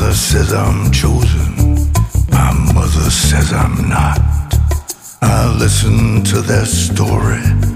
father says I'm chosen, my mother says I'm not. I listen to their story